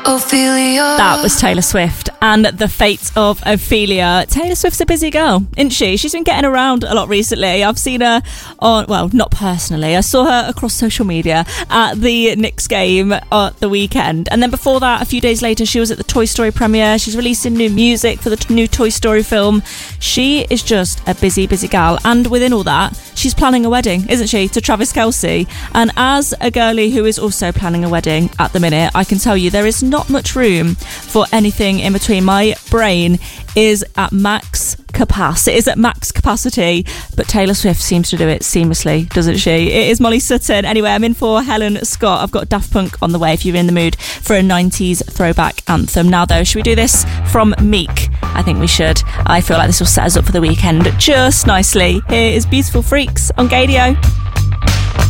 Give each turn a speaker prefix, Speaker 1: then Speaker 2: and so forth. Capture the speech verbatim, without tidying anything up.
Speaker 1: Ophelia.
Speaker 2: That was Taylor Swift and The Fate of Ophelia. Taylor Swift's a busy girl, isn't she? She's been getting around a lot recently. I've seen her on, well, not personally. I saw her across social media at the Knicks game at the weekend. And then before that, a few days later, she was at the Toy Story premiere. She's releasing new music for the t- new Toy Story film. She is just a busy, busy gal. And within all that, she's planning a wedding, isn't she, to Travis Kelce? And as a girlie who is also planning a wedding at the minute, I can tell you there is not much room for anything in between. My brain is at max capacity. It is at max capacity, but Taylor Swift seems to do it seamlessly, doesn't she? It is Molly Sutton. Anyway, I'm in for Helen Scott. I've got Daft Punk on the way if you're in the mood for a nineties throwback anthem. Now though, should we do this from Meek? I think we should. I feel like this will set us up for the weekend just nicely. Here is Beautiful Freaks on Gadio.